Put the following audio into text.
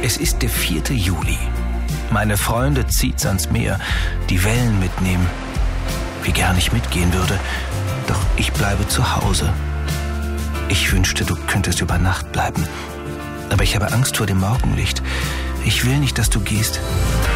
Es ist der 4. Juli. Meine Freunde zieht's ans Meer, die Wellen mitnehmen. Wie gern ich mitgehen würde, doch ich bleibe zu Hause. Ich wünschte, du könntest über Nacht bleiben. Aber ich habe Angst vor dem Morgenlicht. Ich will nicht, dass du gehst.